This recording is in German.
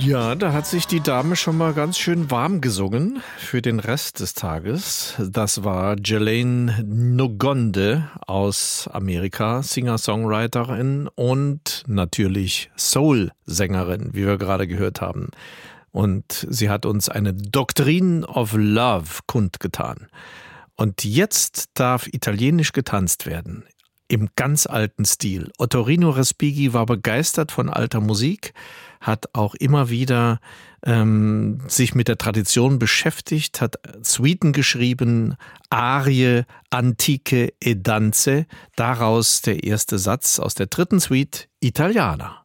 Ja, da hat sich die Dame schon mal ganz schön warm gesungen für den Rest des Tages. Das war Jelaine Nogonde aus Amerika, Singer-Songwriterin und natürlich Soul-Sängerin, wie wir gerade gehört haben. Und sie hat uns eine Doctrine of Love kundgetan. Und jetzt darf italienisch getanzt werden. Im ganz alten Stil. Ottorino Respighi war begeistert von alter Musik, hat auch immer wieder sich mit der Tradition beschäftigt, hat Suiten geschrieben, Arie, Antike e Danze, daraus der erste Satz aus der dritten Suite, Italiana.